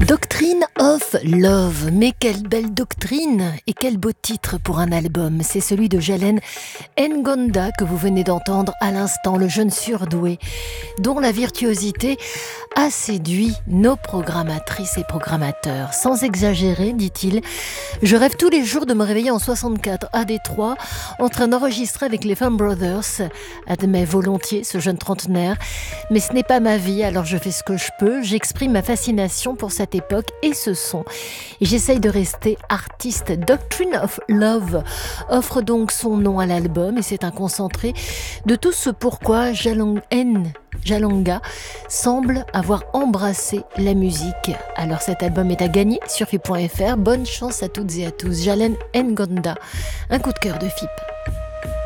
Doctrine of Love, mais quelle belle doctrine et quel beau titre pour un album. C'est celui de Jalen Ngonda que vous venez d'entendre à l'instant, le jeune surdoué, dont la virtuosité a séduit nos programmatrices et programmateurs. Sans exagérer, dit-il, je rêve tous les jours de me réveiller en 64 à Détroit, en train d'enregistrer avec les Fun Brothers. Admet volontiers ce jeune trentenaire, mais ce n'est pas ma vie, alors je fais ce que je peux. J'exprime ma fascination pour cette époque et ce son. Et j'essaye de rester artiste. Doctrine of Love offre donc son nom à l'album et c'est un concentré de tout ce pourquoi Jalonga semble avoir embrassé la musique. Alors cet album est à gagner sur FIP.fr. Bonne chance à toutes et à tous. Jalen Ngonda, un coup de cœur de FIP.